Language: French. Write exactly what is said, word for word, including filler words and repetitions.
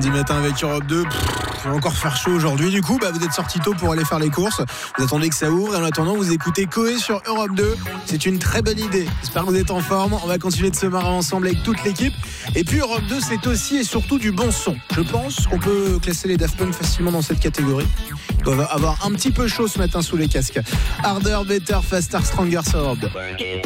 samedi matin avec Europe deux. Pff, il va encore faire chaud aujourd'hui. Du coup, bah, vous êtes sortis tôt pour aller faire les courses. Vous attendez que ça ouvre. Et en attendant, vous écoutez Coé sur Europe deux. C'est une très bonne idée. J'espère que vous êtes en forme. On va continuer de se marrer ensemble avec toute l'équipe. Et puis Europe deux, c'est aussi et surtout du bon son. Je pense qu'on peut classer les Daft Punk facilement dans cette catégorie. Ils doivent avoir un petit peu chaud ce matin sous les casques. Harder, better, faster, stronger sur Europe deux.